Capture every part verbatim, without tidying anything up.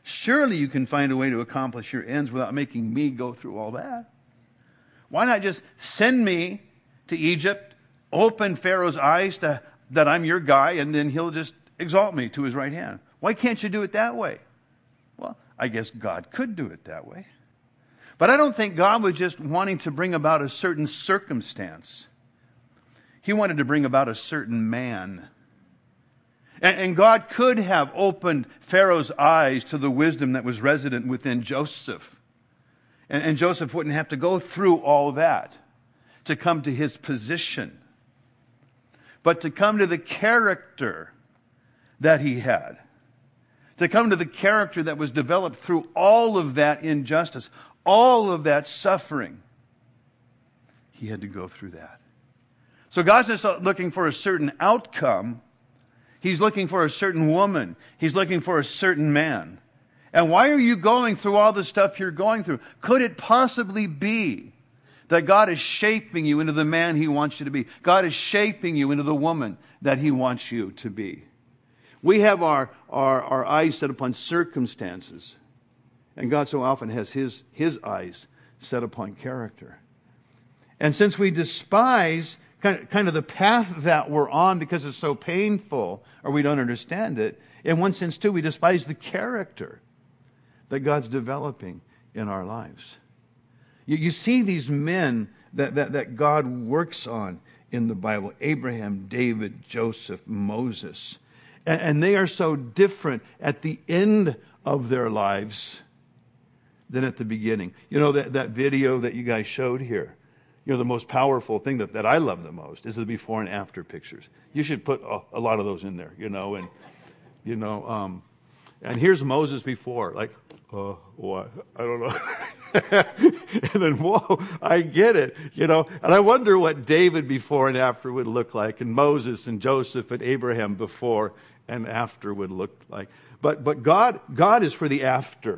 Surely you can find a way to accomplish your ends without making me go through all that. Why not just send me to Egypt, open Pharaoh's eyes to, that I'm your guy, and then he'll just exalt me to his right hand? Why can't you do it that way? Well, I guess God could do it that way. But I don't think God was just wanting to bring about a certain circumstance. He wanted to bring about a certain man. And, and God could have opened Pharaoh's eyes to the wisdom that was resident within Joseph. And, and Joseph wouldn't have to go through all that to come to his position. But to come to the character that he had. To come to the character that was developed through all of that injustice, all of that suffering. He had to go through that. So God's just looking for a certain outcome. He's looking for a certain woman. He's looking for a certain man. And why are you going through all the stuff you're going through? Could it possibly be that God is shaping you into the man He wants you to be? God is shaping you into the woman that He wants you to be. We have our, our, our eyes set upon circumstances. And God so often has His, His eyes set upon character. And since we despise kind of, kind of the path that we're on because it's so painful or we don't understand it, in one sense too, we despise the character that God's developing in our lives. You, you see these men that, that, that God works on in the Bible. Abraham, David, Joseph, Moses. And, and they are so different at the end of their lives than at the beginning. You know, that, that video that you guys showed here, you know, the most powerful thing that, that I love the most is the before and after pictures. You should put a, a lot of those in there, you know, and, you know, um, and here's Moses before, like, uh, what? I don't know. And then, whoa, I get it, you know, and I wonder what David before and after would look like, and Moses and Joseph and Abraham before and after would look like. But, but God, God is for the after.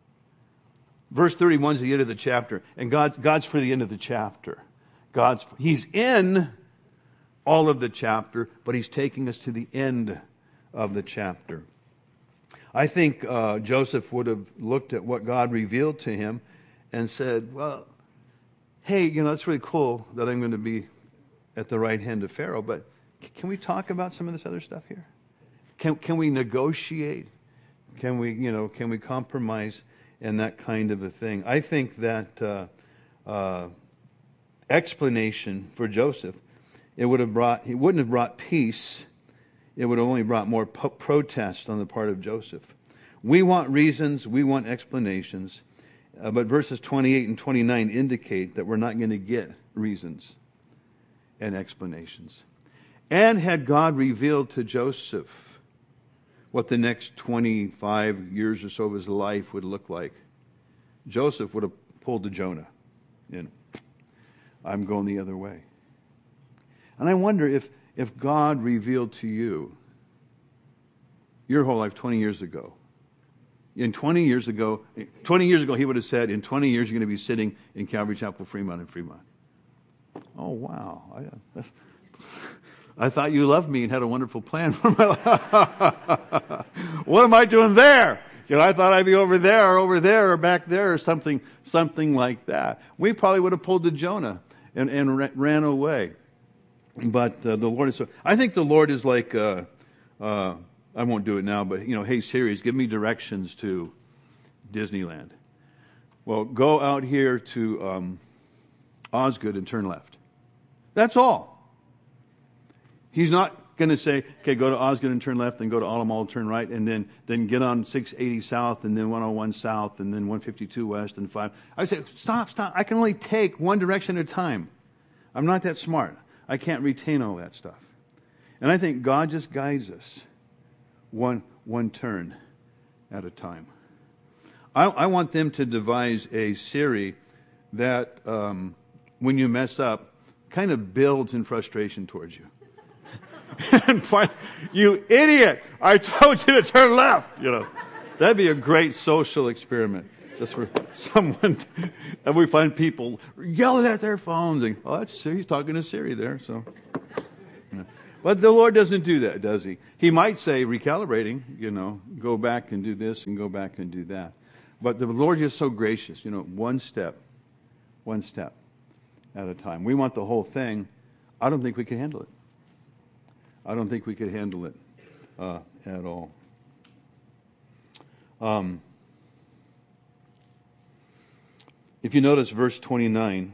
Verse thirty-one is the end of the chapter, and God, God's for the end of the chapter. God's, He's in all of the chapter, but He's taking us to the end of the chapter. I think uh, Joseph would have looked at what God revealed to him and said, well, hey, you know, it's really cool that I'm going to be at the right hand of Pharaoh, but can we talk about some of this other stuff here? Can can we negotiate? Can we, you know, can we compromise and that kind of a thing? I think that uh, uh, explanation for Joseph, it would have brought, it wouldn't have brought peace. It would have only brought more po- protest on the part of Joseph. We want reasons, we want explanations, uh, but verses twenty-eight and twenty-nine indicate that we're not going to get reasons and explanations. And had God revealed to Joseph what the next twenty-five years or so of his life would look like, Joseph would have pulled to Jonah. You know, I'm going the other way. And I wonder if, if God revealed to you your whole life twenty years ago. In twenty years ago, twenty years ago, He would have said, in twenty years, you're going to be sitting in Calvary Chapel, Fremont and Fremont. Oh, wow. I, I thought you loved me and had a wonderful plan for my life. What am I doing there? You know, I thought I'd be over there or over there or back there or something, something like that. We probably would have pulled to Jonah and, and ran away. But uh, the Lord is so... I think the Lord is like... Uh, uh, I won't do it now, but, you know, hey, Siri, give me directions to Disneyland. Well, go out here to um, Osgood and turn left. That's all. He's not going to say, okay, go to Osgood and turn left, then go to Alamo, turn right, and then, then get on six eighty south, and then one oh one south, and then one fifty-two west, and five. I say, stop, stop. I can only take one direction at a time. I'm not that smart. I can't retain all that stuff. And I think God just guides us one one turn at a time. I, I want them to devise a Siri that, um, when you mess up, kind of builds in frustration towards you. And find, you idiot! I told you to turn left. You know, that'd be a great social experiment. Just for someone, to, and we find people yelling at their phones, and oh, that's Siri. He's talking to Siri there. So, yeah. But the Lord doesn't do that, does He? He might say, recalibrating, you know, go back and do this and go back and do that. But the Lord is so gracious, you know, one step, one step at a time. We want the whole thing. I don't think we can handle it. I don't think we could handle it uh, at all. Um, if you notice verse twenty-nine,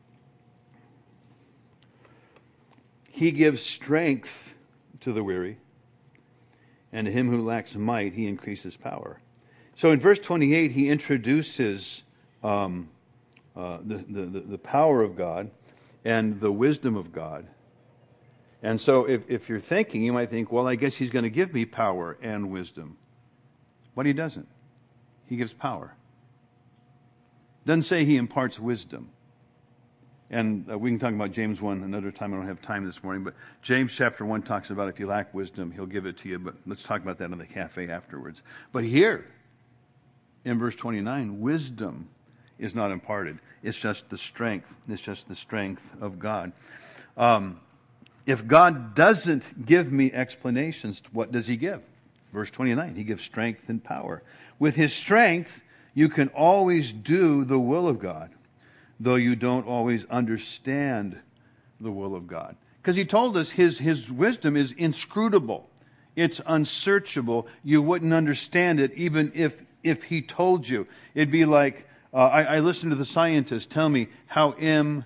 He gives strength to the weary, and to him who lacks might, He increases power. So in verse twenty-eight, He introduces um, uh, the, the, the power of God and the wisdom of God. And so if, if you're thinking, you might think, well, I guess He's going to give me power and wisdom. But He doesn't. He gives power. Doesn't say He imparts wisdom. And uh, we can talk about James one another time. I don't have time this morning. But James chapter one talks about if you lack wisdom, He'll give it to you. But let's talk about that in the cafe afterwards. But here, in verse twenty-nine, wisdom is not imparted. It's just the strength. It's just the strength of God. Um, if God doesn't give me explanations, what does He give? Verse twenty-nine, He gives strength and power. With His strength, you can always do the will of God, though you don't always understand the will of God. Because He told us His, His wisdom is inscrutable. It's unsearchable. You wouldn't understand it even if, if He told you. It'd be like, uh, I, I listen to the scientists tell me how mRNA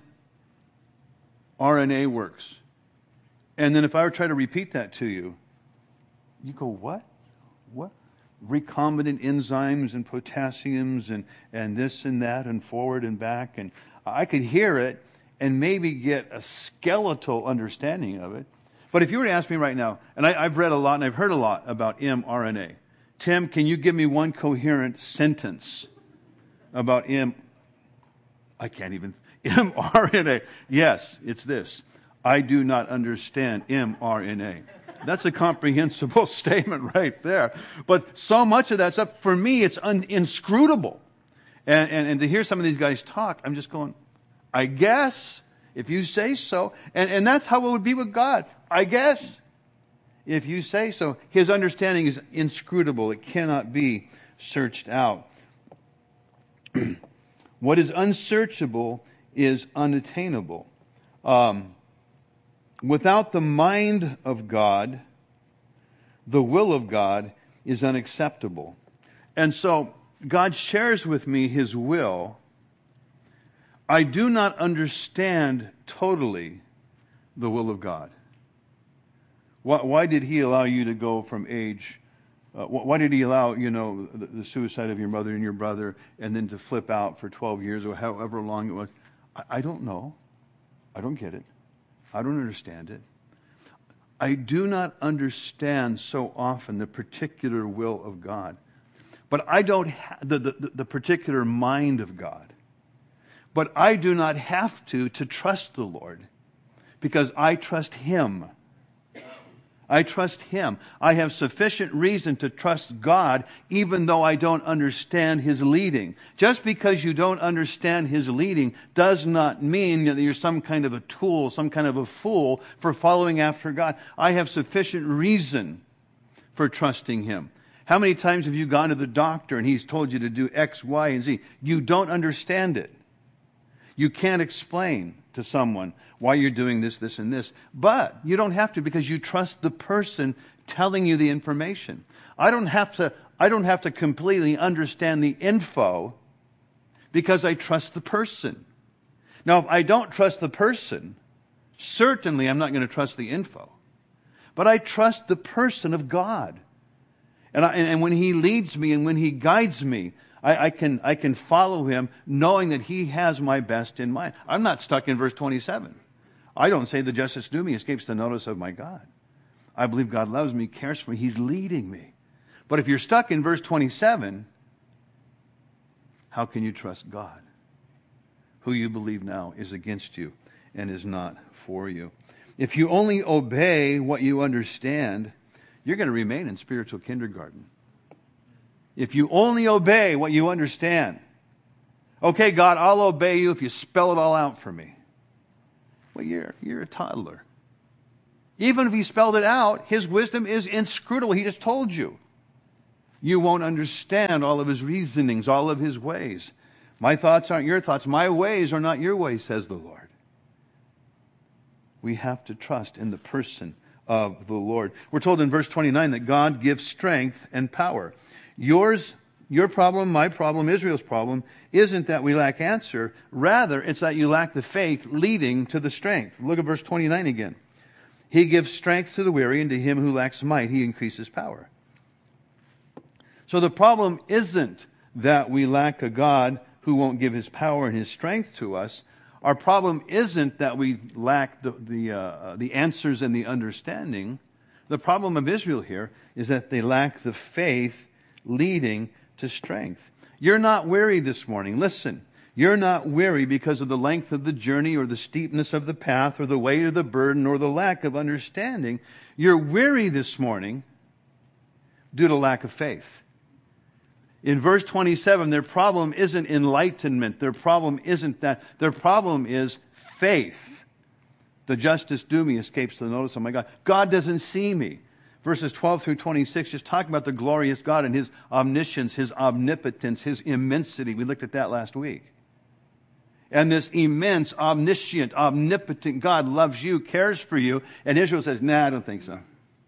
works. And then if I were to try to repeat that to you, you go, what? What? Recombinant enzymes and potassiums and, and this and that and forward and back. And I could hear it and maybe get a skeletal understanding of it. But if you were to ask me right now, and I, I've read a lot and I've heard a lot about mRNA. Tim, can you give me one coherent sentence about M? I can't even. mRNA. Yes, it's this. I do not understand mRNA. That's a comprehensible statement right there. But so much of that stuff, for me, it's un- inscrutable. And, and, and to hear some of these guys talk, I'm just going, I guess, if you say so. And, and that's how it would be with God. I guess, if you say so. His understanding is inscrutable. It cannot be searched out. What is unsearchable is unattainable. Um, Without the mind of God, the will of God is unacceptable. And so God shares with me His will. I do not understand totally the will of God. Why, why did He allow you to go from age, uh, why did He allow, you know, the, the suicide of your mother and your brother and then to flip out for twelve years or however long it was? I, I don't know. I don't get it. I don't understand it. I do not understand so often the particular will of God. But I don't have the, the, the particular mind of God. But I do not have to to trust the Lord because I trust Him. I trust Him. I have sufficient reason to trust God even though I don't understand His leading. Just because you don't understand His leading does not mean that you're some kind of a tool, some kind of a fool for following after God. I have sufficient reason for trusting Him. How many times have you gone to the doctor and he's told you to do X, Y, and Z? You don't understand it. You can't explain to someone why you're doing this, this, and this. But you don't have to because you trust the person telling you the information. I don't have to, I don't have to completely understand the info because I trust the person. Now, if I don't trust the person, certainly I'm not going to trust the info. But I trust the person of God. And, I, and when He leads me and when He guides me, I, I can I can follow Him knowing that He has my best in mind. I'm not stuck in verse twenty-seven. I don't say the justice due me escapes the notice of my God. I believe God loves me, cares for me. He's leading me. But if you're stuck in verse twenty-seven, how can you trust God? Who you believe now is against you and is not for you. If you only obey what you understand, you're going to remain in spiritual kindergarten. If you only obey what you understand. Okay, God, I'll obey you if you spell it all out for me. Well, you're, you're a toddler. Even if he spelled it out, his wisdom is inscrutable. He just told you. You won't understand all of his reasonings, all of his ways. My thoughts aren't your thoughts. My ways are not your ways, says the Lord. We have to trust in the person of the Lord. We're told in verse twenty-nine that God gives strength and power. Yours, your problem, my problem, Israel's problem, isn't that we lack answer. Rather, it's that you lack the faith leading to the strength. Look at verse twenty-nine again. He gives strength to the weary, and to him who lacks might, he increases power. So the problem isn't that we lack a God who won't give his power and his strength to us. Our problem isn't that we lack the, the, uh, the answers and the understanding. The problem of Israel here is that they lack the faith leading to strength. You're not weary this morning. Listen, you're not weary because of the length of the journey or the steepness of the path or the weight of the burden or the lack of understanding. You're weary this morning due to lack of faith. In verse twenty-seven, their problem isn't enlightenment. Their problem isn't that. Their problem is faith. The justice due me escapes the notice of my God. God doesn't see me. Verses twelve through twenty-six just talk about the glorious God and his omniscience, his omnipotence, his immensity. We looked at that last week. And this immense, omniscient, omnipotent God loves you, cares for you. And Israel says, nah, I don't think so.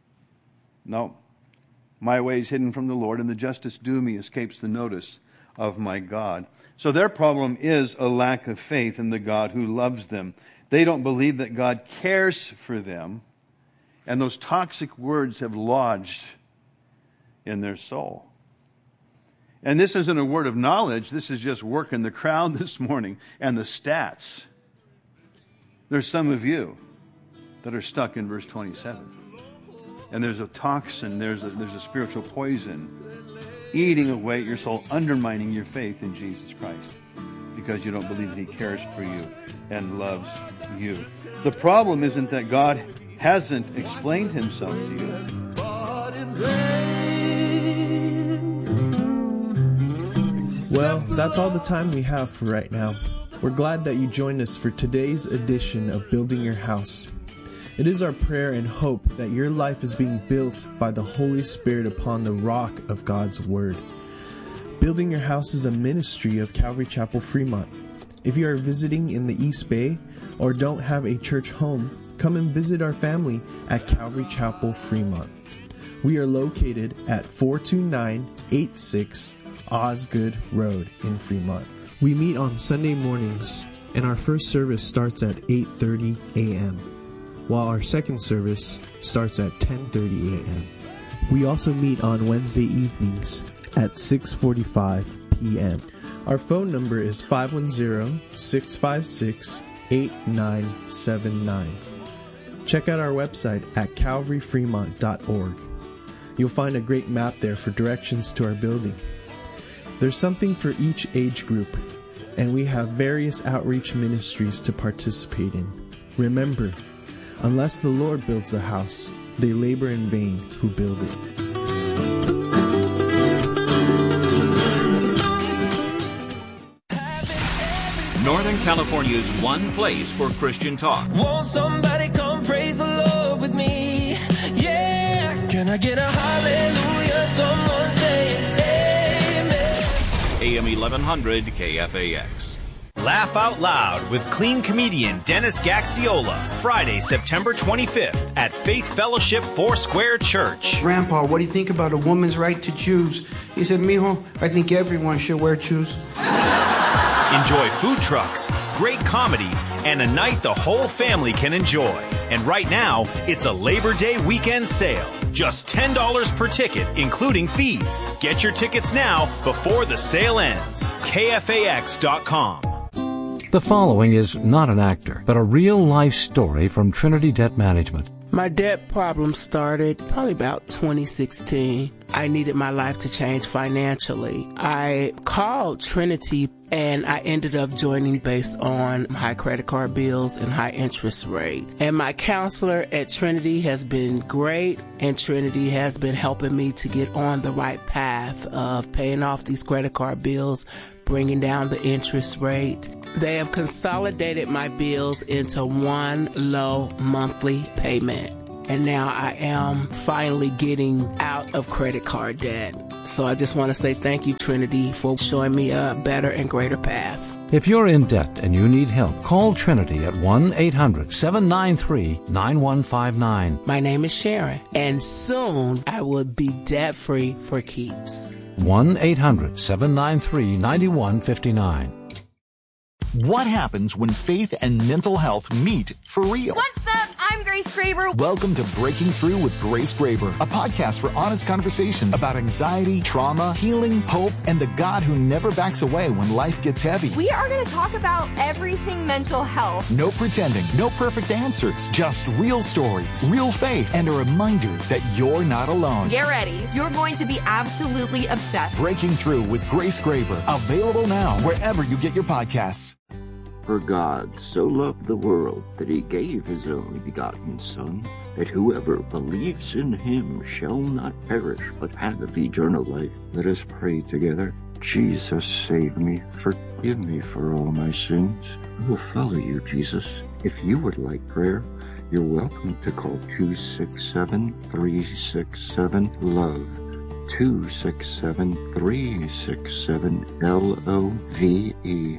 No. My way is hidden from the Lord, and the justice due me escapes the notice of my God. So their problem is a lack of faith in the God who loves them. They don't believe that God cares for them, and those toxic words have lodged in their soul. And this isn't a word of knowledge. This is just working the crowd this morning and the stats. There's some of you that are stuck in verse twenty-seven. And there's a toxin, there's a, there's a spiritual poison eating away at your soul, undermining your faith in Jesus Christ because you don't believe that he cares for you and loves you. The problem isn't that God hasn't explained himself to you. Well, that's all the time we have for right now. We're glad that you joined us for today's edition of Building Your House. It is our prayer and hope that your life is being built by the Holy Spirit upon the rock of God's Word. Building Your House is a ministry of Calvary Chapel, Fremont. If you are visiting in the East Bay or don't have a church home, come and visit our family at Calvary Chapel, Fremont. We are located at four two nine eight six Osgood Road in Fremont. We meet on Sunday mornings, and our first service starts at eight thirty a.m., while our second service starts at ten thirty a.m. We also meet on Wednesday evenings at six forty-five p.m. Our phone number is five one zero, six five six, eight nine seven nine. Check out our website at calvary fremont dot org. You'll find a great map there for directions to our building. There's something for each age group, and we have various outreach ministries to participate in. Remember, unless the Lord builds the house, they labor in vain who build it. Northern California's one place for Christian talk. Won't somebody come praise the Lord with me? Yeah, can I get a hallelujah? Someone say amen. A M eleven hundred K F A X. Laugh Out Loud with clean comedian Dennis Gaxiola, Friday, September twenty-fifth at Faith Fellowship Foursquare Church. Grandpa, what do you think about a woman's right to choose? He said, mijo, I think everyone should wear shoes. Enjoy food trucks, great comedy, and a night the whole family can enjoy. And right now, it's a Labor Day weekend sale. Just ten dollars per ticket, including fees. Get your tickets now before the sale ends. K F A X dot com. The following is not an actor, but a real-life story from Trinity Debt Management. My debt problem started probably about twenty sixteen. I needed my life to change financially. I called Trinity and I ended up joining based on high credit card bills and high interest rate. And my counselor at Trinity has been great, and Trinity has been helping me to get on the right path of paying off these credit card bills, bringing down the interest rate. They have consolidated my bills into one low monthly payment. and now I am finally getting out of credit card debt. So I just want to say thank you, Trinity, for showing me a better and greater path. If you're in debt and you need help, call Trinity at one eight hundred seven nine three nine one five nine. My name is Sharon, and soon I will be debt-free for keeps. one eight hundred seven nine three nine one five nine. What happens when faith and mental health meet for real? What's up? I'm Grace Graber. Welcome to Breaking Through with Grace Graber, a podcast for honest conversations about anxiety, trauma, healing, hope, and the God who never backs away when life gets heavy. We are going to talk about everything mental health. No pretending, no perfect answers, just real stories, real faith, and a reminder that you're not alone. Get ready. You're going to be absolutely obsessed. Breaking Through with Grace Graber, available now wherever you get your podcasts. For God so loved the world that he gave his only begotten Son, that whoever believes in him shall not perish, but have eternal life. Let us pray together. Jesus, save me. Forgive me for all my sins. I will follow you, Jesus. If you would like prayer, you're welcome to call two six seven, three six seven, LOVE. two six seven, three six seven, L O V E.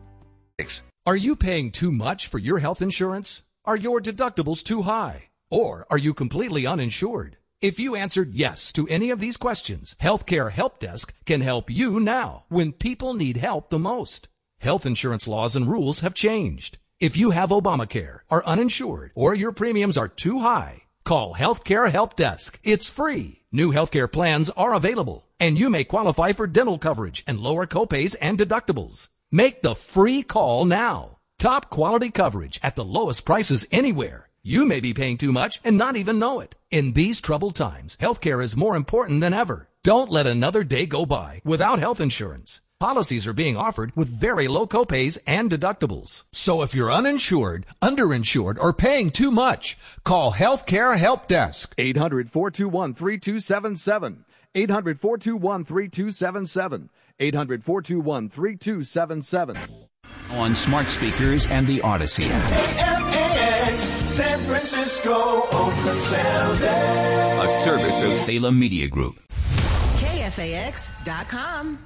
Are you paying too much for your health insurance? Are your deductibles too high? Or are you completely uninsured? If you answered yes to any of these questions, Healthcare Help Desk can help you now when people need help the most. Health insurance laws and rules have changed. If you have Obamacare, are uninsured, or your premiums are too high, call Healthcare Help Desk. It's free. New healthcare plans are available, and you may qualify for dental coverage and lower copays and deductibles. Make the free call now. Top quality coverage at the lowest prices anywhere. You may be paying too much and not even know it. In these troubled times, healthcare is more important than ever. Don't let another day go by without health insurance. Policies are being offered with very low copays and deductibles. So if you're uninsured, underinsured, or paying too much, call Healthcare Help Desk. eight hundred, four two one, three two seven seven. eight hundred, four two one, three two seven seven. eight hundred, four two one, three two seven seven. On smart speakers and the Odyssey app. A M A X, San Francisco, Oakland, San Jose. A service of Salem Media Group. K F A X dot com.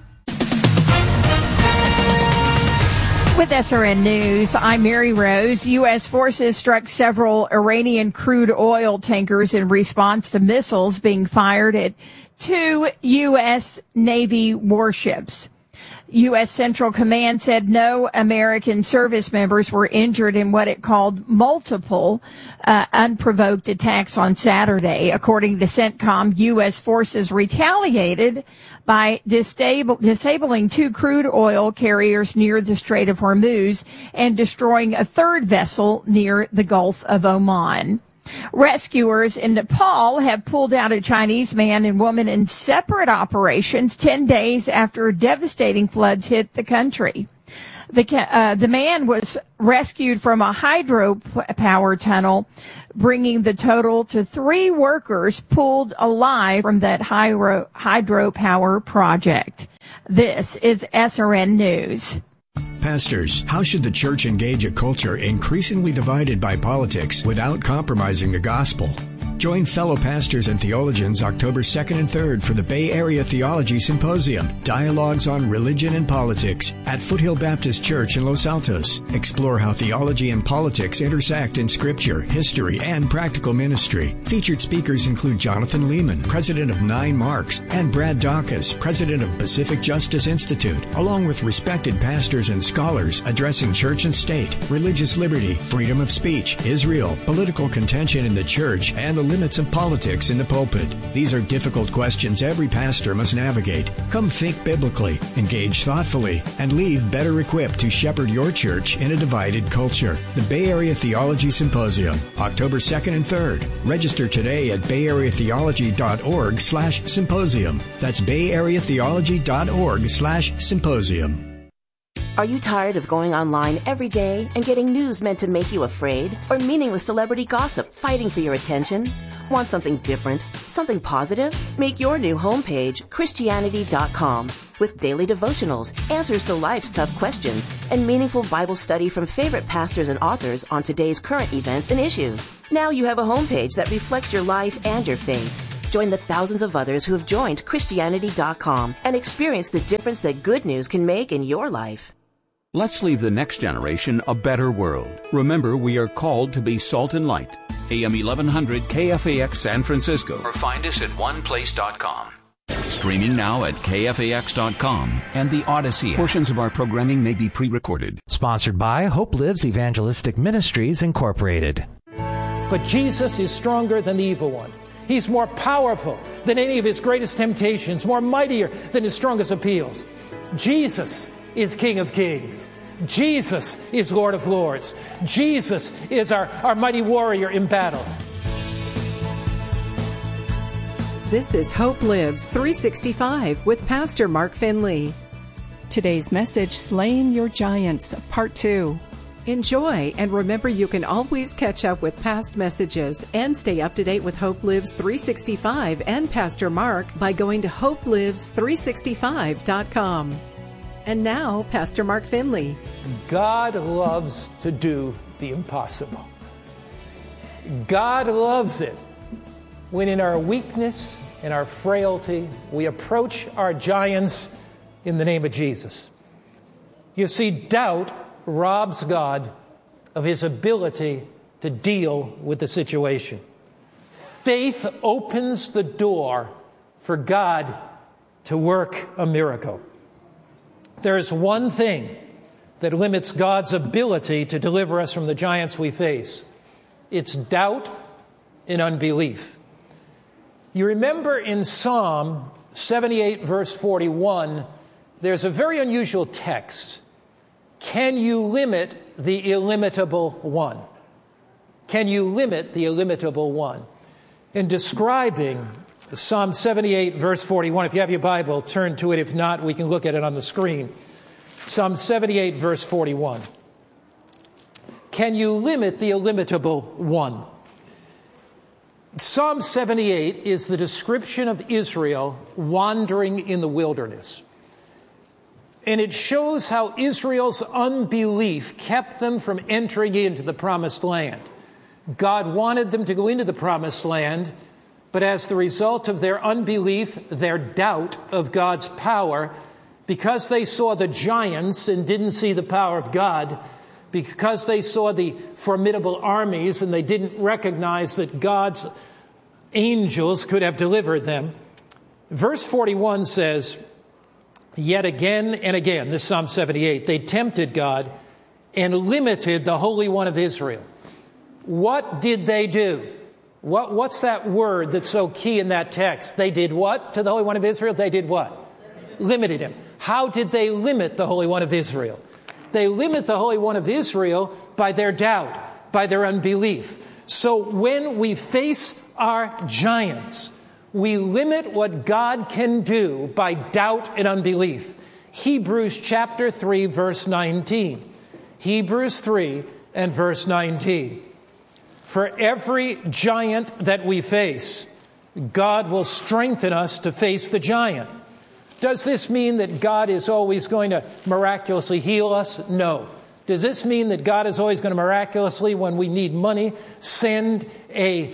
With S R N News, I'm Mary Rose. U S forces struck several Iranian crude oil tankers in response to missiles being fired at two U S Navy warships. U S Central Command said no American service members were injured in what it called multiple uh, unprovoked attacks on Saturday. According to CENTCOM, U S forces retaliated by disable, disabling two crude oil carriers near the Strait of Hormuz and destroying a third vessel near the Gulf of Oman. Rescuers in Nepal have pulled out a Chinese man and woman in separate operations ten days after devastating floods hit the country. The, uh, the man was rescued from a hydropower tunnel, bringing the total to three workers pulled alive from that hydro, hydropower project. This is S R N News. Pastors, how should the church engage a culture increasingly divided by politics without compromising the gospel? Join fellow pastors and theologians October second and third for the Bay Area Theology Symposium, Dialogues on Religion and Politics at Foothill Baptist Church in Los Altos. Explore how theology and politics intersect in scripture, history, and practical ministry. Featured speakers include Jonathan Lehman, president of Nine Marks, and Brad Dawkins, president of Pacific Justice Institute, along with respected pastors and scholars addressing church and state, religious liberty, freedom of speech, Israel, political contention in the church, and the limits of politics in the pulpit. These are difficult questions every pastor must navigate. Come think biblically, engage thoughtfully, and leave better equipped to shepherd your church in a divided culture. The Bay Area Theology Symposium, October second and third. Register today at bayareatheology.org slash symposium. That's bayareatheology.org slash symposium. Are you tired of going online every day and getting news meant to make you afraid? Or meaningless celebrity gossip fighting for your attention? Want something different? Something positive? Make your new homepage Christianity dot com. with daily devotionals, answers to life's tough questions, and meaningful Bible study from favorite pastors and authors on today's current events and issues. Now you have a homepage that reflects your life and your faith. Join the thousands of others who have joined Christianity dot com and experience the difference that good news can make in your life. Let's leave the next generation a better world. Remember, we are called to be salt and light. A M eleven hundred K F A X San Francisco. Or find us at one place dot com. Streaming now at K F A X dot com and the Odyssey. Portions of our programming may be pre-recorded. Sponsored by Hope Lives Evangelistic Ministries, Incorporated. But Jesus is stronger than the evil one. He's more powerful than any of his greatest temptations, more mightier than his strongest appeals. Jesus is King of Kings. Jesus is Lord of Lords. Jesus is our, our mighty warrior in battle. This is Hope Lives three sixty-five with Pastor Mark Finley. Today's message, Slaying Your Giants, Part two. Enjoy, and remember you can always catch up with past messages and stay up to date with Hope Lives three sixty-five and Pastor Mark by going to hope lives three sixty-five dot com. And now, Pastor Mark Finley. God loves to do the impossible. God loves it when in our weakness and our frailty, we approach our giants in the name of Jesus. You see, doubt robs God of his ability to deal with the situation. Faith opens the door for God to work a miracle. There is one thing that limits God's ability to deliver us from the giants we face. It's doubt and unbelief. You remember in Psalm seventy-eight, verse forty-one, there's a very unusual text. Can you limit the illimitable one? Can you limit the illimitable one? In describing Psalm seventy-eight, verse forty-one, if you have your Bible, turn to it. If not, we can look at it on the screen. Psalm seventy-eight, verse forty-one. Can you limit the illimitable one? Psalm seventy-eight is the description of Israel wandering in the wilderness. And it shows how Israel's unbelief kept them from entering into the promised land. God wanted them to go into the promised land, but as the result of their unbelief, their doubt of God's power, because they saw the giants and didn't see the power of God, because they saw the formidable armies and they didn't recognize that God's angels could have delivered them. Verse forty-one says, yet again and again, this is Psalm seventy-eight, they tempted God and limited the Holy One of Israel. What did they do? What, what's that word that's so key in that text? They did what to the Holy One of Israel? They did what? Limited, limited him. How did they limit the Holy One of Israel? They limit the Holy One of Israel by their doubt, by their unbelief. So when we face our giants, we limit what God can do by doubt and unbelief. Hebrews chapter three, verse nineteen. Hebrews three and verse nineteen. For every giant that we face, God will strengthen us to face the giant. Does this mean that God is always going to miraculously heal us? No. Does this mean that God is always going to miraculously, when we need money, send a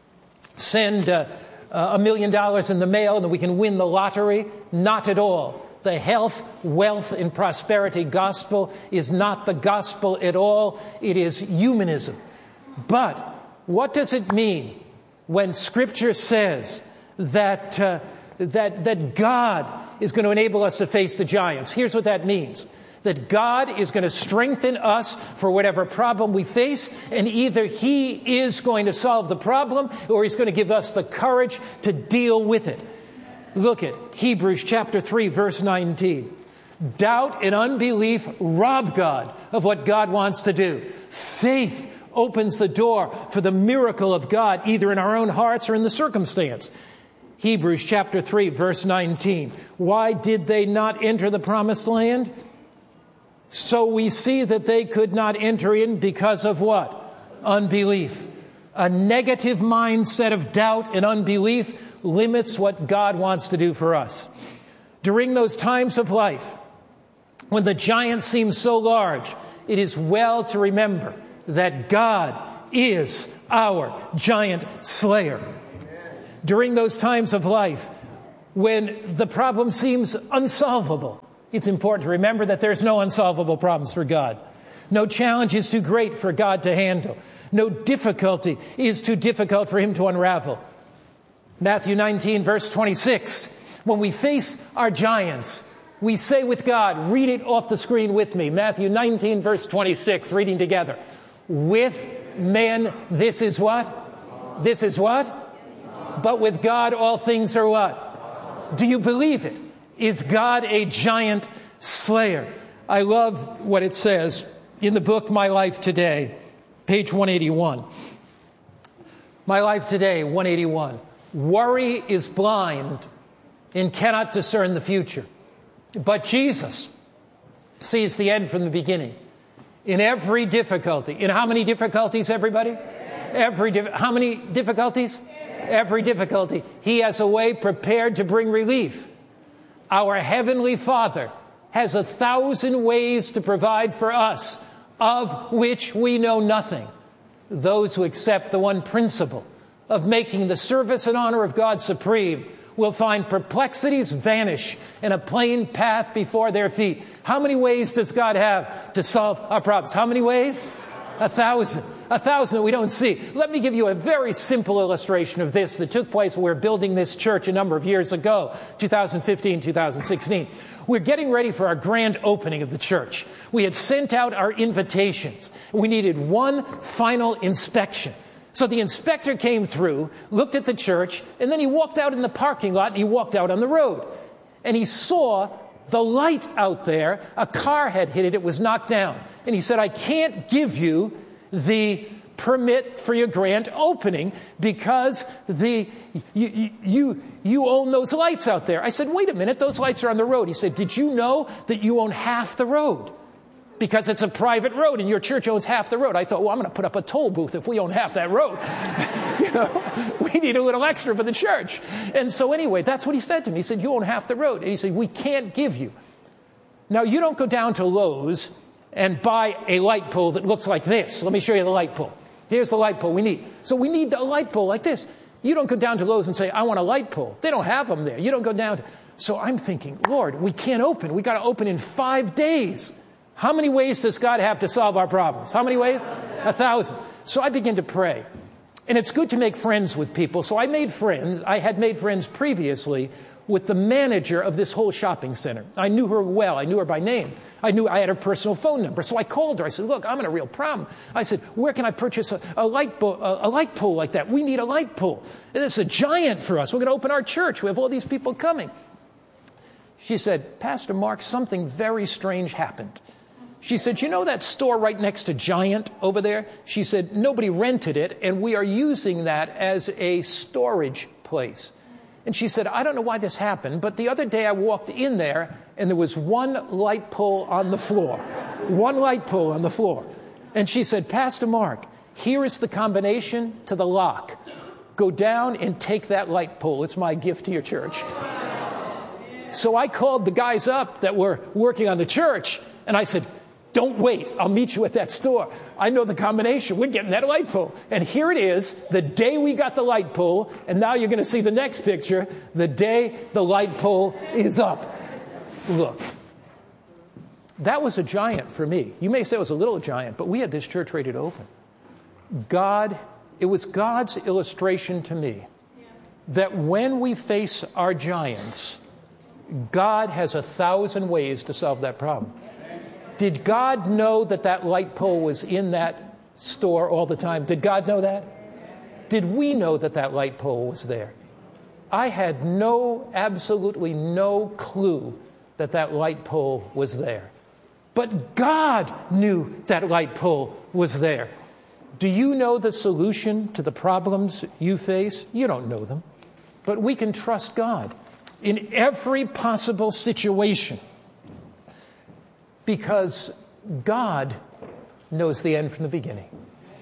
send a, a million dollars in the mail and that we can win the lottery? Not at all. The health, wealth, and prosperity gospel is not the gospel at all. It is humanism. But what does it mean when Scripture says that uh, that that God is going to enable us to face the giants? Here's what that means. That God is going to strengthen us for whatever problem we face, and either He is going to solve the problem or He's going to give us the courage to deal with it. Look at Hebrews chapter three, verse nineteen. Doubt and unbelief rob God of what God wants to do. Faith opens the door for the miracle of God, either in our own hearts or in the circumstance. Hebrews chapter three, verse nineteen. Why did they not enter the promised land? So we see that they could not enter in because of what? Unbelief. A negative mindset of doubt and unbelief limits what God wants to do for us. During those times of life, when the giant seems so large, it is well to remember that God is our giant slayer. During those times of life, when the problem seems unsolvable, it's important to remember that there's no unsolvable problems for God. No challenge is too great for God to handle. No difficulty is too difficult for him to unravel. Matthew nineteen, verse twenty-six. When we face our giants, we say with God, read it off the screen with me. Matthew nineteen, verse twenty-six, reading together. With men, this is what? This is what? But with God, all things are what? Do you believe it? Is God a giant slayer? I love what it says in the book My Life Today, page one eighty-one. My Life Today, one eighty-one. Worry is blind and cannot discern the future. But Jesus sees the end from the beginning. In every difficulty. In how many difficulties, everybody? Every di- How many difficulties? Every difficulty. He has a way prepared to bring relief. Our Heavenly Father has a thousand ways to provide for us, of which we know nothing. Those who accept the one principle of making the service and honor of God supreme will find perplexities vanish and a plain path before their feet. How many ways does God have to solve our problems? How many ways? A thousand. A thousand that we don't see. Let me give you a very simple illustration of this that took place when we were building this church a number of years ago, two thousand fifteen, two thousand sixteen. We're getting ready for our grand opening of the church. We had sent out our invitations. We needed one final inspection. So the inspector came through, looked at the church, and then he walked out in the parking lot and he walked out on the road. And he saw the light out there. A car had hit it. It was knocked down. And he said, I can't give you the permit for your grand opening because the you, you, you own those lights out there. I said, wait a minute, those lights are on the road. He said, did you know that you own half the road? Because it's a private road and your church owns half the road. I thought, well, I'm going to put up a toll booth if we own half that road. You know, we need a little extra for the church. And so anyway, that's what he said to me. He said, you own half the road. And he said, we can't give you. Now, you don't go down to Lowe's and buy a light pole that looks like this. Let me show you the light pole. Here's the light pole we need. So we need a light pole like this. You don't go down to Lowe's and say, I want a light pole. They don't have them there. You don't go down to... So I'm thinking, Lord, we can't open. We got to open in five days. How many ways does God have to solve our problems? How many ways? A thousand. So I began to pray. And it's good to make friends with people. So I made friends. I had made friends previously with the manager of this whole shopping center. I knew her well. I knew her by name. I knew I had her personal phone number. So I called her. I said, look, I'm in a real problem. I said, where can I purchase a, a, light, bo- a, a light pole like that? We need a light pole. And it's a giant for us. We're going to open our church. We have all these people coming. She said, Pastor Mark, something very strange happened. She said, you know that store right next to Giant over there? She said, nobody rented it, and we are using that as a storage place. And she said, I don't know why this happened, but the other day I walked in there, and there was one light pole on the floor. One light pole on the floor. And she said, Pastor Mark, here is the combination to the lock. Go down and take that light pole. It's my gift to your church. So I called the guys up that were working on the church, and I said, don't wait. I'll meet you at that store. I know the combination. We're getting that light pole. And here it is, the day we got the light pole, and now you're going to see the next picture, the day the light pole is up. Look, that was a giant for me. You may say it was a little giant, but we had this church ready to open. God, it was God's illustration to me that when we face our giants, God has a thousand ways to solve that problem. Did God know that that light pole was in that store all the time? Did God know that? Did we know that that light pole was there? I had no, absolutely no clue that that light pole was there. But God knew that light pole was there. Do you know the solution to the problems you face? You don't know them. But we can trust God in every possible situation. Because God knows the end from the beginning.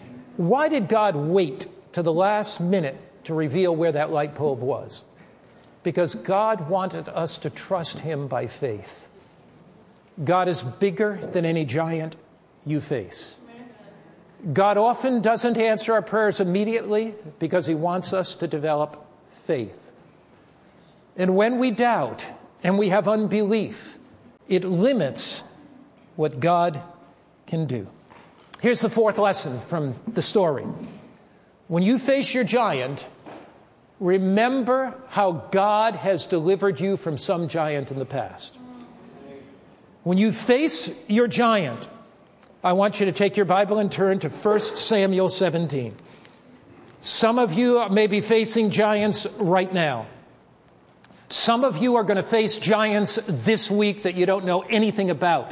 Why did God wait to the last minute to reveal where that light bulb was? because God wanted us to trust him by faith. God is bigger than any giant you face. God often doesn't answer our prayers immediately because he wants us to develop faith. And when we doubt and we have unbelief, it limits what God can do. Here's the fourth lesson from the story. When you face your giant, remember how God has delivered you from some giant in the past. When you face your giant, I want you to take your Bible and turn to First Samuel seventeen. Some of you may be facing giants right now. Some of you are going to face giants this week that you don't know anything about.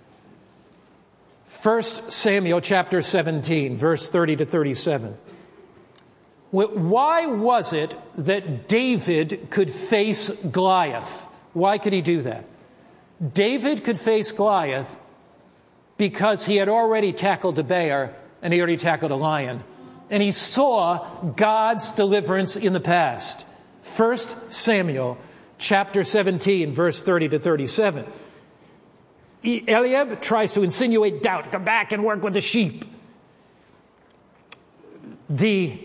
First Samuel chapter seventeen, verse thirty to thirty-seven. Why was it that David could face Goliath? Why could he do that? David could face Goliath because he had already tackled a bear and he already tackled a lion. And he saw God's deliverance in the past. First Samuel chapter seventeen, verse thirty to thirty-seven. Eliab tries to insinuate doubt. Come back and work with the sheep. The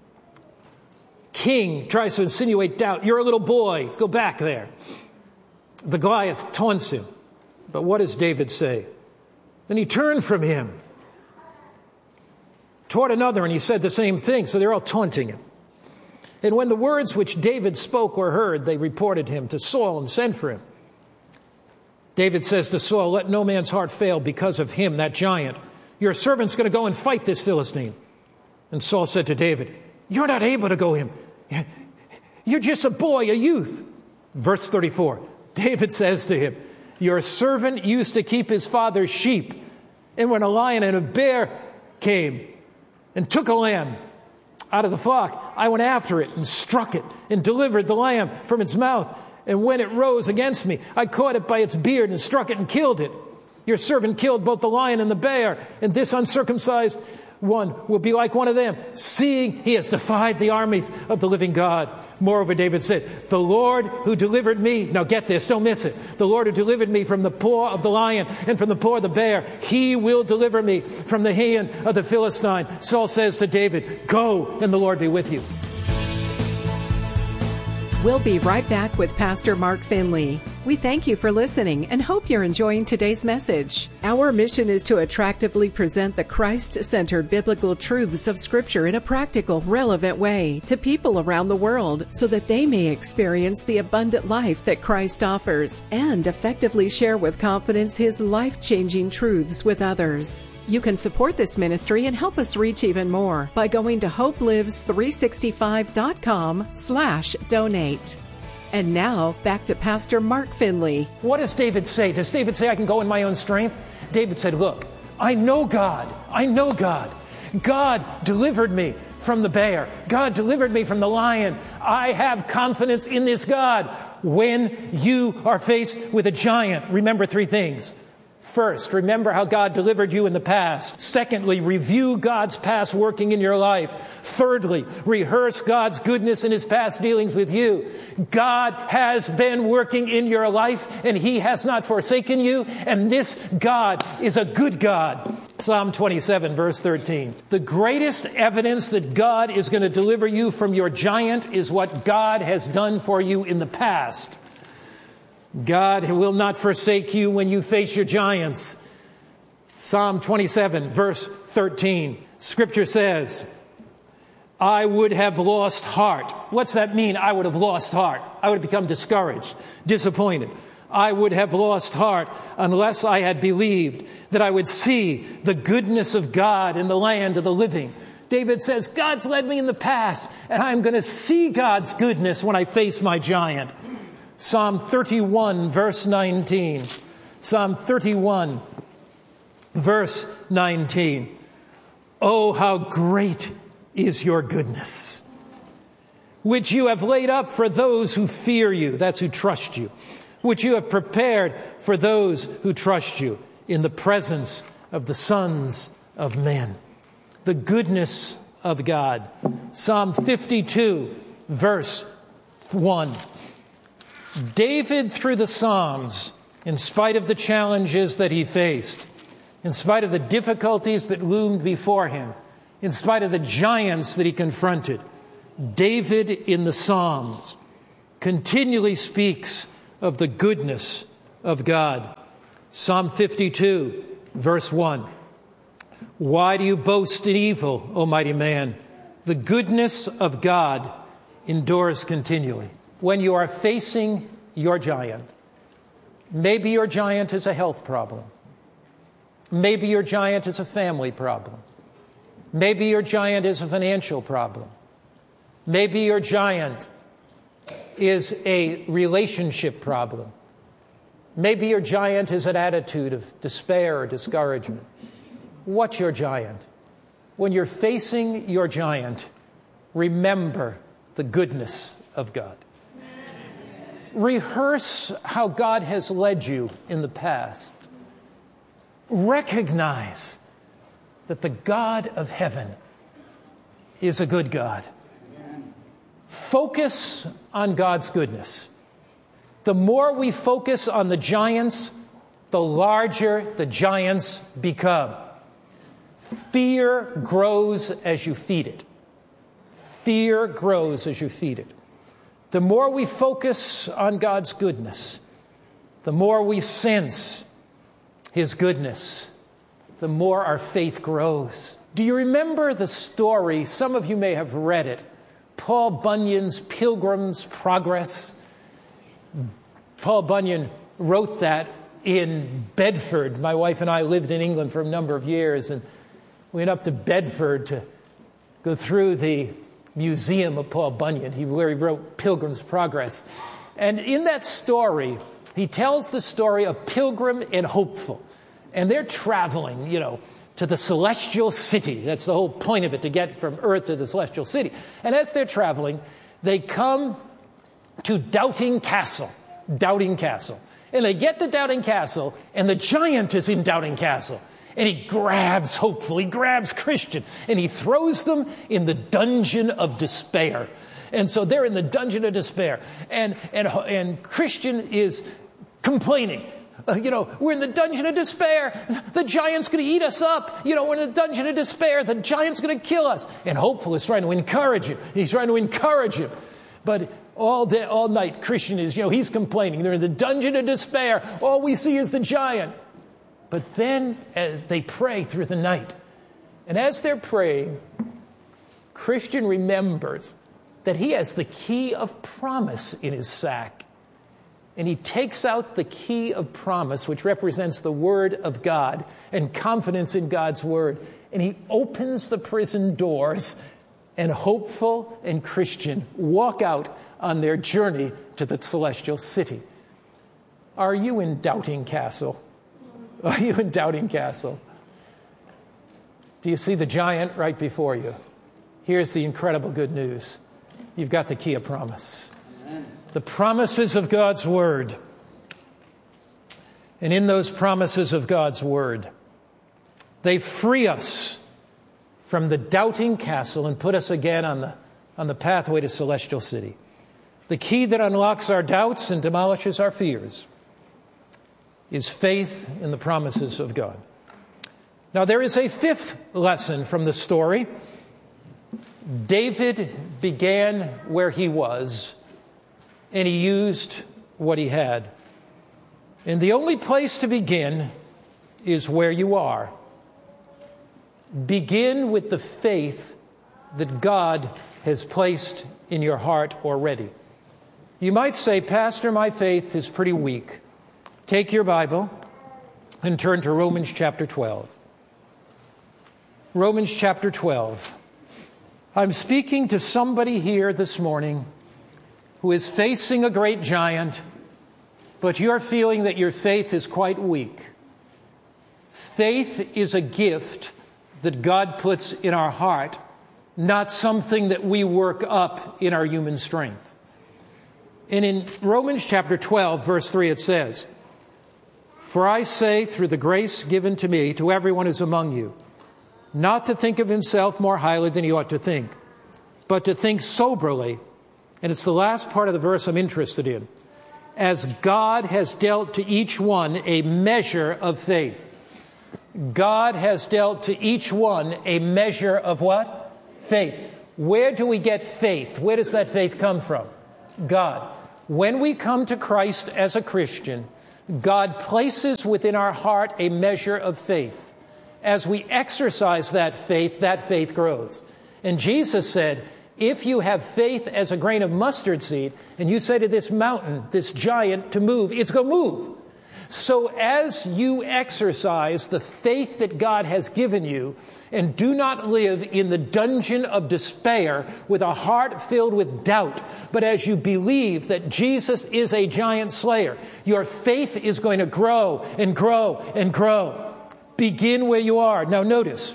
king tries to insinuate doubt. You're a little boy. Go back there. The Goliath taunts him. But what does David say? Then he turned from him toward another, and he said the same thing. So they're all taunting him. And when the words which David spoke were heard, they reported him to Saul and sent for him. David says to Saul, let no man's heart fail because of him, that giant. Your servant's going to go and fight this Philistine. And Saul said to David, you're not able to go him. You're just a boy, a youth. Verse thirty-four, David says to him, your servant used to keep his father's sheep. And when a lion and a bear came and took a lamb out of the flock, I went after it and struck it and delivered the lamb from its mouth. And when it rose against me, I caught it by its beard and struck it and killed it. Your servant killed both the lion and the bear, and this uncircumcised one will be like one of them, seeing he has defied the armies of the living God. Moreover, David said, the Lord who delivered me, now get this, don't miss it. The Lord who delivered me from the paw of the lion and from the paw of the bear, he will deliver me from the hand of the Philistine. Saul says to David, go, and the Lord be with you. We'll be right back with Pastor Mark Finley. We thank you for listening and hope you're enjoying today's message. Our mission is to attractively present the Christ-centered biblical truths of Scripture in a practical, relevant way to people around the world so that they may experience the abundant life that Christ offers and effectively share with confidence His life-changing truths with others. You can support this ministry and help us reach even more by going to hope lives three sixty-five dot com slash donate. And now, back to Pastor Mark Finley. What does David say? Does David say, I can go in my own strength? David said, look, I know God. I know God. God delivered me from the bear. God delivered me from the lion. I have confidence in this God. When you are faced with a giant, remember three things. First, remember how God delivered you in the past. Secondly, review God's past working in your life. Thirdly, rehearse God's goodness in His past dealings with you. God has been working in your life, and He has not forsaken you, and this God is a good God. Psalm twenty-seven, verse thirteen. The greatest evidence that God is going to deliver you from your giant is what God has done for you in the past. God will not forsake you when you face your giants. Psalm twenty-seven, verse thirteen. Scripture says, I would have lost heart. What's that mean? I would have lost heart. I would have become discouraged, disappointed. I would have lost heart unless I had believed that I would see the goodness of God in the land of the living. David says, God's led me in the past, and I'm going to see God's goodness when I face my giant. Psalm thirty-one, verse nineteen. Psalm thirty-one, verse nineteen. Oh, how great is your goodness, which you have laid up for those who fear you. That's who trust you. Which you have prepared for those who trust you in the presence of the sons of men. The goodness of God. Psalm fifty-two, verse one. David, through the Psalms, in spite of the challenges that he faced, in spite of the difficulties that loomed before him, in spite of the giants that he confronted, David in the Psalms continually speaks of the goodness of God. Psalm fifty-two, verse one. Why do you boast in evil, O mighty man? The goodness of God endures continually. When you are facing your giant, maybe your giant is a health problem. Maybe your giant is a family problem. Maybe your giant is a financial problem. Maybe your giant is a relationship problem. Maybe your giant is an attitude of despair or discouragement. What's your giant? When you're facing your giant, remember the goodness of God. Rehearse how God has led you in the past. Recognize that the God of heaven is a good God. Focus on God's goodness. The more we focus on the giants, the larger the giants become. Fear grows as you feed it. Fear grows as you feed it. The more we focus on God's goodness, the more we sense His goodness, the more our faith grows. Do you remember the story? Some of you may have read it. Paul Bunyan's Pilgrim's Progress. Paul Bunyan wrote that in Bedford. My wife and I lived in England for a number of years, and we went up to Bedford to go through the museum of Paul Bunyan, he, where he wrote Pilgrim's Progress. And in that story, he tells the story of Pilgrim and Hopeful. And they're traveling, you know, to the celestial city. That's the whole point of it, to get from earth to the celestial city. And as they're traveling, they come to Doubting Castle. Doubting Castle. And they get to Doubting Castle, and the giant is in Doubting Castle. And he grabs Hopeful, he grabs Christian, and he throws them in the dungeon of despair. And so they're in the dungeon of despair. And, and, and Christian is complaining. Uh, you know, we're in the dungeon of despair. The giant's going to eat us up. You know, we're in the dungeon of despair. The giant's going to kill us. And Hopeful is trying to encourage him. He's trying to encourage him. But all day, all night, Christian is, you know, he's complaining. They're in the dungeon of despair. All we see is the giant. But then as they pray through the night, and as they're praying, Christian remembers that he has the key of promise in his sack. And he takes out the key of promise, which represents the word of God and confidence in God's word. And he opens the prison doors, and Hopeful and Christian walk out on their journey to the celestial city. Are you in Doubting Castle? Are you in Doubting Castle? Do you see the giant right before you? Here's the incredible good news. You've got the key of promise. Amen. The promises of God's word. And in those promises of God's word, they free us from the Doubting Castle and put us again on the, on the pathway to celestial city. The key that unlocks our doubts and demolishes our fears is faith in the promises of God. Now, there is a fifth lesson from the story. David began where he was, and he used what he had. And the only place to begin is where you are. Begin with the faith that God has placed in your heart already. You might say, Pastor, my faith is pretty weak. Take your Bible and turn to Romans chapter twelve. Romans chapter twelve. I'm speaking to somebody here this morning who is facing a great giant, but you're feeling that your faith is quite weak. Faith is a gift that God puts in our heart, not something that we work up in our human strength. And in Romans chapter twelve, verse three, it says, For I say, through the grace given to me, to everyone who's among you, not to think of himself more highly than he ought to think, but to think soberly. And it's the last part of the verse I'm interested in. as God has dealt to each one a measure of faith. God has dealt to each one a measure of what? Faith. Where do we get faith? Where does that faith come from? God. When we come to Christ as a Christian, God places within our heart a measure of faith. As we exercise that faith, that faith grows. And Jesus said, if you have faith as a grain of mustard seed, and you say to this mountain, this giant, to move, it's going to move. So as you exercise the faith that God has given you, and do not live in the dungeon of despair with a heart filled with doubt, but as you believe that Jesus is a giant slayer, your faith is going to grow and grow and grow. Begin where you are. Now notice,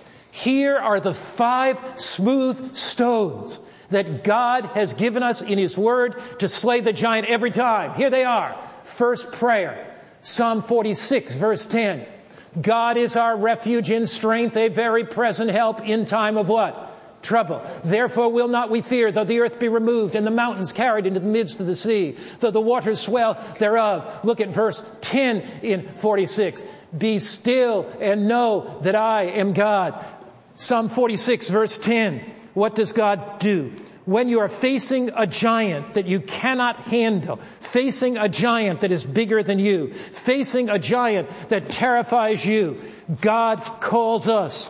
here are the five smooth stones that God has given us in His Word to slay the giant every time. Here they are. First prayer, Psalm forty-six, verse ten. God is our refuge in strength, a very present help in time of what? Trouble. Therefore will not we fear, though the earth be removed and the mountains carried into the midst of the sea, though the waters swell thereof. Look at verse ten in forty-six. Be still and know that I am God. Psalm forty-six, verse ten. What does God do? When you are facing a giant that you cannot handle, facing a giant that is bigger than you, facing a giant that terrifies you, God calls us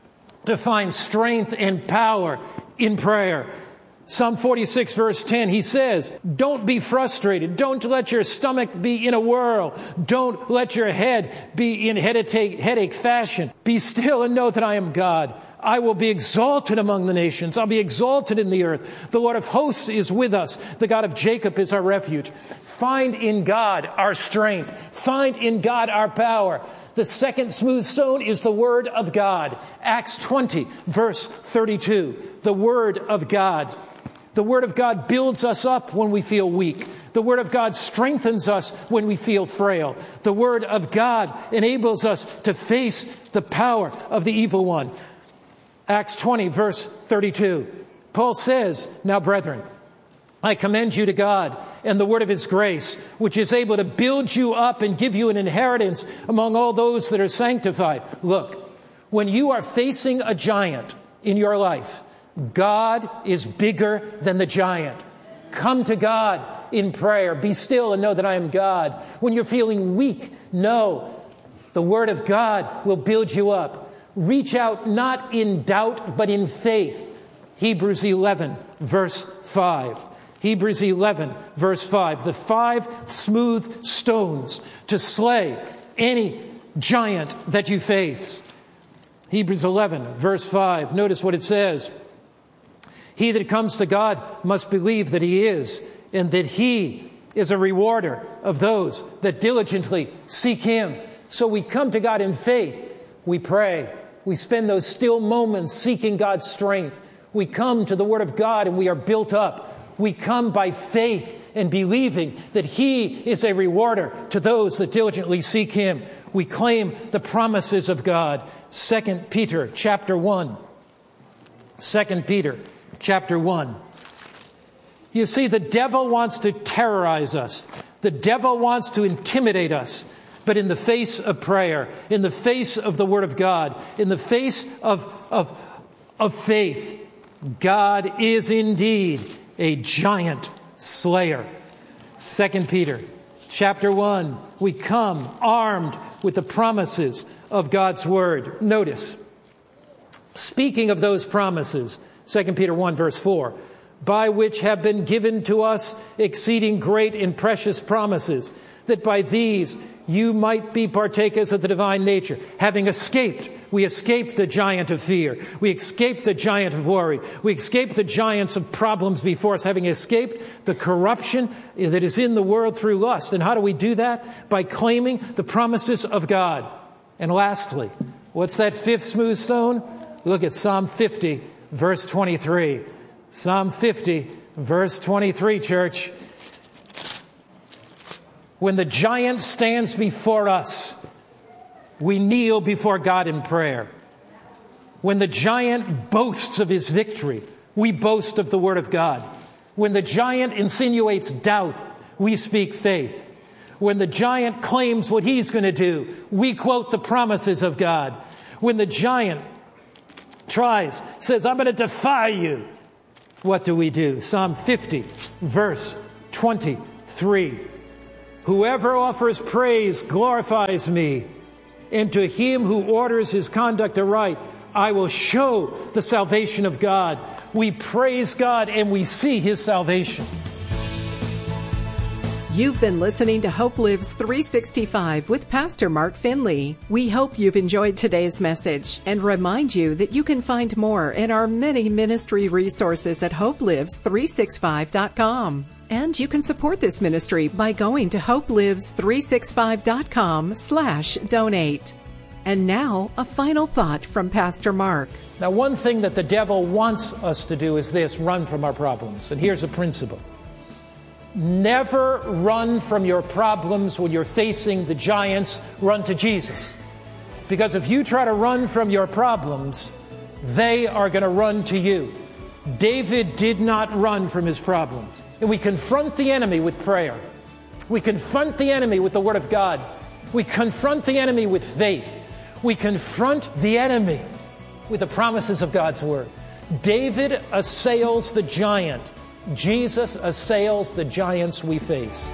to find strength and power in prayer. Psalm forty-six, verse ten, he says, don't be frustrated. Don't let your stomach be in a whirl. Don't let your head be in headache, headache fashion. Be still and know that I am God. I will be exalted among the nations. I'll be exalted in the earth. The Lord of hosts is with us. The God of Jacob is our refuge. Find in God our strength. Find in God our power. The second smooth stone is the Word of God. Acts twenty, verse thirty-two. The Word of God. The Word of God builds us up when we feel weak. The Word of God strengthens us when we feel frail. The Word of God enables us to face the power of the evil one. Acts twenty, verse thirty-two. Paul says, now, brethren, I commend you to God and the word of His grace, which is able to build you up and give you an inheritance among all those that are sanctified. Look, when you are facing a giant in your life, God is bigger than the giant. Come to God in prayer. Be still and know that I am God. When you're feeling weak, know the Word of God will build you up. Reach out not in doubt, but in faith. Hebrews eleven, verse five. Hebrews eleven, verse five. The five smooth stones to slay any giant that you face. Hebrews eleven, verse five. Notice what it says. He that comes to God must believe that He is, and that He is a rewarder of those that diligently seek Him. So we come to God in faith. We pray. We spend those still moments seeking God's strength. We come to the Word of God and we are built up. We come by faith and believing that He is a rewarder to those that diligently seek Him. We claim the promises of God. Second Peter chapter one. Second Peter chapter one. You see, the devil wants to terrorize us. The devil wants to intimidate us. But in the face of prayer, in the face of the Word of God, in the face of, of, of faith, God is indeed a giant slayer. Second Peter chapter one, we come armed with the promises of God's Word. Notice, speaking of those promises, Second Peter one, verse four, by which have been given to us exceeding great and precious promises, that by these you might be partakers of the divine nature. Having escaped, we escaped the giant of fear. We escaped the giant of worry. We escaped the giants of problems before us, having escaped the corruption that is in the world through lust. And how do we do that? By claiming the promises of God. And lastly, what's that fifth smooth stone? Look at Psalm fifty, verse twenty-three. Psalm fifty, verse twenty-three, church. When the giant stands before us, we kneel before God in prayer. When the giant boasts of his victory, we boast of the Word of God. When the giant insinuates doubt, we speak faith. When the giant claims what he's going to do, we quote the promises of God. When the giant tries, says, I'm going to defy you, what do we do? Psalm fifty, verse twenty-three. Whoever offers praise glorifies me, and to him who orders his conduct aright, I will show the salvation of God. We praise God and we see his salvation. You've been listening to Hope Lives three sixty-five with Pastor Mark Finley. We hope you've enjoyed today's message and remind you that you can find more in our many ministry resources at hope lives three sixty-five dot com. And you can support this ministry by going to hope lives three sixty-five dot com slash donate. And now, a final thought from Pastor Mark. Now, one thing that the devil wants us to do is this: run from our problems. And here's a principle. Never run from your problems when you're facing the giants. Run to Jesus. Because if you try to run from your problems, they are going to run to you. David did not run from his problems. And we confront the enemy with prayer. We confront the enemy with the Word of God. We confront the enemy with faith. We confront the enemy with the promises of God's Word. David assails the giant. Jesus assails the giants we face.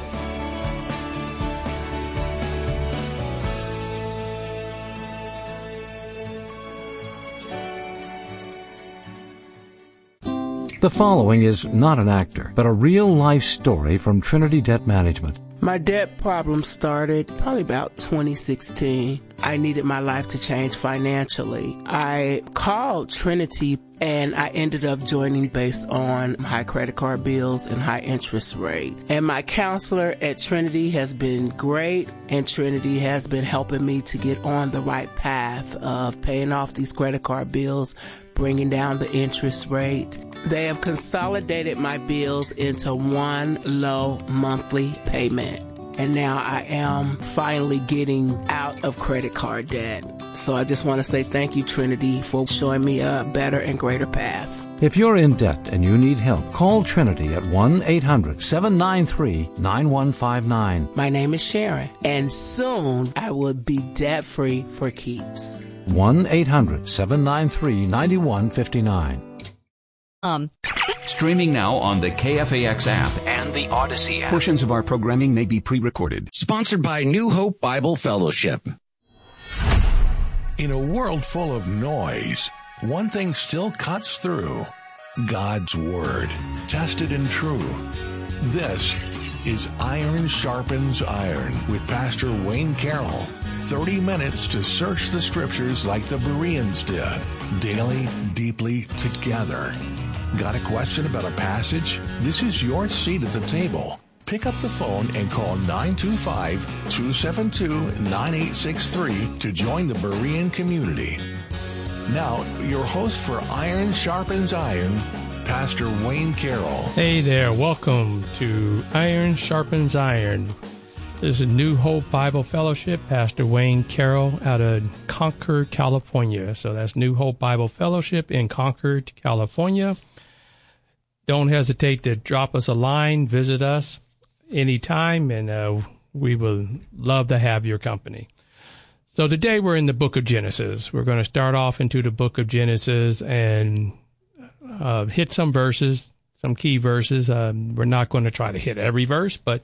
The following is not an actor, but a real-life story from Trinity Debt Management. My debt problem started probably about twenty sixteen. I needed my life to change financially. I called Trinity and I ended up joining based on high credit card bills and high interest rate. And my counselor at Trinity has been great, and Trinity has been helping me to get on the right path of paying off these credit card bills, bringing down the interest rate. They have consolidated my bills into one low monthly payment. And now I am finally getting out of credit card debt. So I just want to say thank you, Trinity, for showing me a better and greater path. If you're in debt and you need help, call Trinity at one eight hundred seven nine three nine one five nine. My name is Sharon, and soon I will be debt-free for keeps. one eight hundred seven nine three nine one five nine. Um. Streaming now on the K F A X app and the Odyssey app. Portions of our programming may be pre-recorded. Sponsored by New Hope Bible Fellowship. In a world full of noise, one thing still cuts through: God's Word, tested and true. This is Iron Sharpens Iron with Pastor Wayne Carroll. thirty minutes to search the Scriptures like the Bereans did, daily, deeply, together. Got a question about a passage? This is your seat at the table. Pick up the phone and call nine two five, two seven two, nine eight six three to join the Berean community. Now, your host for Iron Sharpens Iron, Pastor Wayne Carroll. Hey there, welcome to Iron Sharpens Iron. This is New Hope Bible Fellowship, Pastor Wayne Carroll out of Concord, California. So that's New Hope Bible Fellowship in Concord, California. Don't hesitate to drop us a line, visit us anytime, and uh, we will love to have your company. So today we're in the book of Genesis. We're going to start off into the book of Genesis and uh, hit some verses, some key verses. Um, we're not going to try to hit every verse, but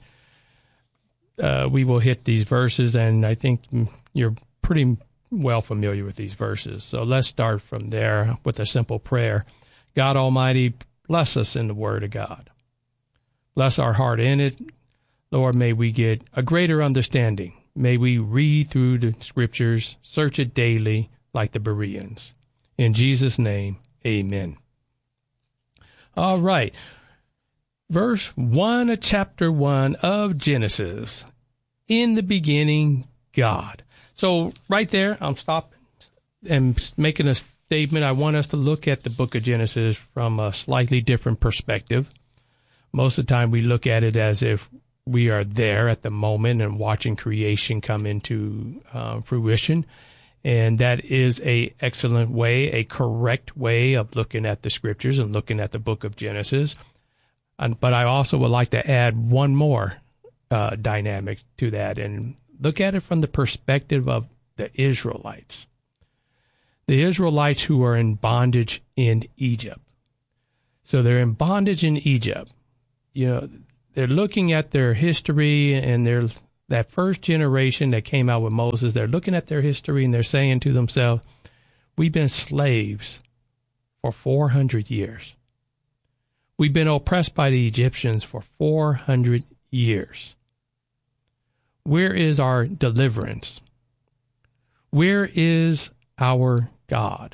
uh, we will hit these verses, and I think you're pretty well familiar with these verses. So let's start from there with a simple prayer. God Almighty, bless us in the Word of God. Bless our heart in it. Lord, may we get a greater understanding. May we read through the Scriptures, search it daily like the Bereans. In Jesus' name, amen. All right. Verse one of chapter one of Genesis. In the beginning, God. So right there, I'm stopping and making a statement. I want us to look at the book of Genesis from a slightly different perspective. Most of the time we look at it as if we are there at the moment and watching creation come into uh, fruition. And that is a excellent way, a correct way of looking at the Scriptures and looking at the book of Genesis. And, but I also would like to add one more uh, dynamic to that, and look at it from the perspective of the Israelites. The Israelites who are in bondage in Egypt. So they're in bondage in Egypt. You know, they're looking at their history, and they're that first generation that came out with Moses. They're looking at their history and they're saying to themselves, we've been slaves for four hundred years. We've been oppressed by the Egyptians for four hundred years. Where is our deliverance? Where is our God?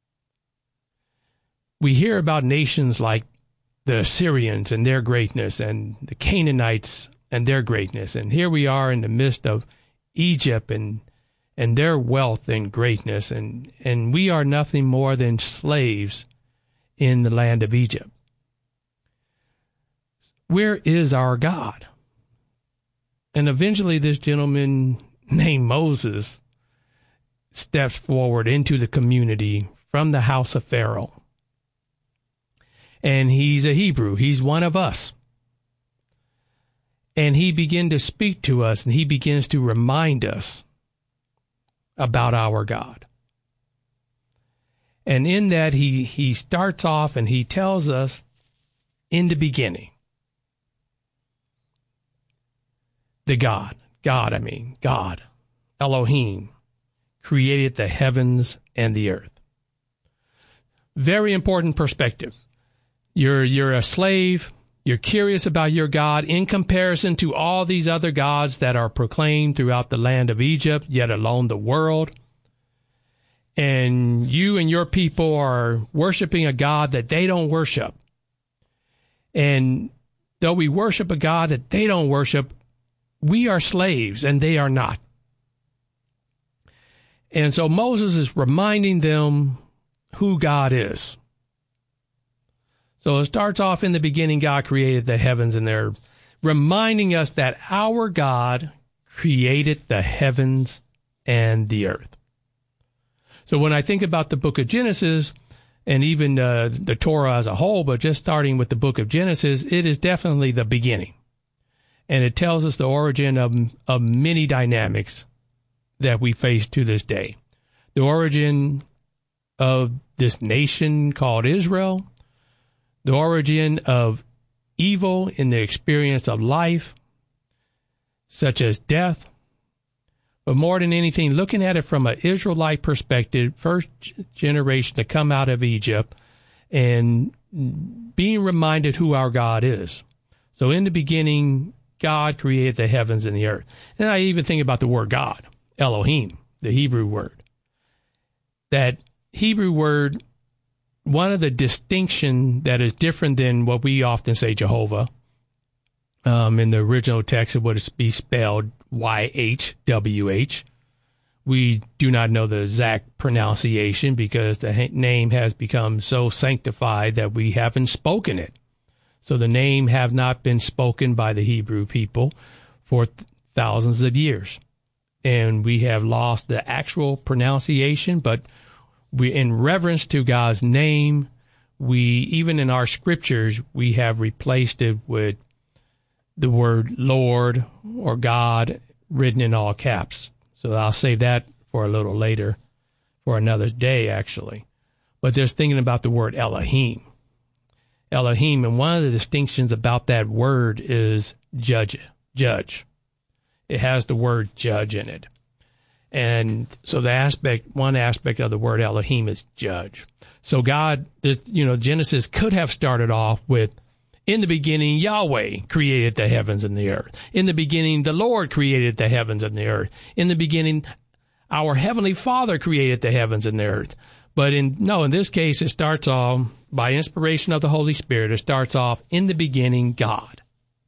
We hear about nations like the Assyrians and their greatness, and the Canaanites and their greatness. And here we are in the midst of Egypt and and their wealth and greatness, and, and we are nothing more than slaves in the land of Egypt. Where is our God? And eventually this gentleman named Moses steps forward into the community from the house of Pharaoh. And he's a Hebrew. He's one of us. And he began to speak to us, and he begins to remind us about our God. And in that, he, he starts off and he tells us, in the beginning, the God, God, I mean, God, Elohim, created the heavens and the earth. Very important perspective. You're, you're a slave. You're curious about your God in comparison to all these other gods that are proclaimed throughout the land of Egypt, yet alone the world. And you and your people are worshiping a God that they don't worship. And though we worship a God that they don't worship, we are slaves and they are not. And so Moses is reminding them who God is. So it starts off, in the beginning, God created the heavens and the earth, reminding us that our God created the heavens and the earth. So when I think about the book of Genesis, and even uh, the Torah as a whole, but just starting with the book of Genesis, it is definitely the beginning. And it tells us the origin of, of many dynamics that we face to this day. The origin of this nation called Israel, the origin of evil in the experience of life, such as death. But more than anything, looking at it from an Israelite perspective, first generation to come out of Egypt, and being reminded who our God is. So in the beginning, God created the heavens and the earth. And I even think about the word God, Elohim, the Hebrew word. That Hebrew word, one of the distinction that is different than what we often say Jehovah. Um, in the original text, it would be spelled Y H W H. We do not know the exact pronunciation because the ha- name has become so sanctified that we haven't spoken it. So the name have not been spoken by the Hebrew people for th- thousands of years. And we have lost the actual pronunciation, but we, in reverence to God's name, we, even in our scriptures, we have replaced it with the word Lord or God written in all caps. So I'll save that for a little later, for another day, actually. But just thinking about the word Elohim. Elohim, and one of the distinctions about that word is judge. Judge. It has the word judge in it. And so the aspect, one aspect of the word Elohim is judge. So God, this, you know, Genesis could have started off with, in the beginning, Yahweh created the heavens and the earth. In the beginning, the Lord created the heavens and the earth. In the beginning, our Heavenly Father created the heavens and the earth. But in, no, in this case, it starts off by inspiration of the Holy Spirit. It starts off, in the beginning, God.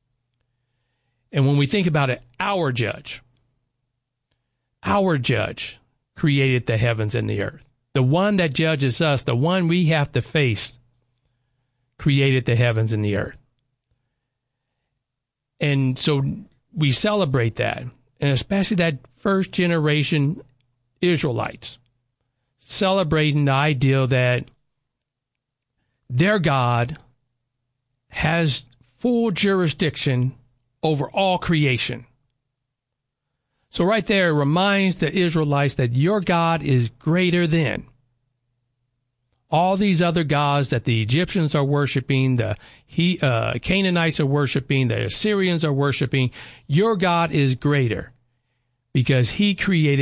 And when we think about it, our judge, our judge created the heavens and the earth. The one that judges us, the one we have to face, created the heavens and the earth. And so we celebrate that, and especially that first generation Israelites, celebrating the idea that their God has full jurisdiction over all creation. So right there, it reminds the Israelites that your God is greater than all these other gods that the Egyptians are worshiping, the he, uh, Canaanites are worshiping, the Assyrians are worshiping. Your God is greater because he created